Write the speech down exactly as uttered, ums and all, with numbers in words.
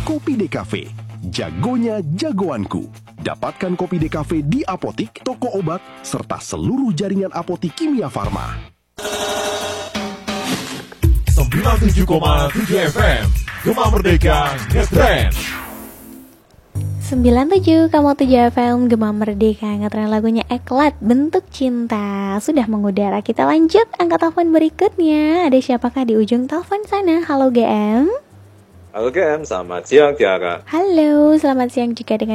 Kopi D Cafe. Jagonya jagoanku. Dapatkan Kopi D Cafe di apotik, toko obat, serta seluruh jaringan apotik Kimia Farma. sembilan puluh tujuh koma tujuh F M Gema Merdeka Ngetrend. sembilan puluh tujuh koma tujuh F M Gema Merdeka Ngetrend, lagunya Eklat Bentuk Cinta sudah mengudara. Kita lanjut angkat telepon berikutnya. Ada siapakah di ujung telepon sana? Halo G M. Halo G M, selamat siang Tiara. Halo, selamat siang juga dengan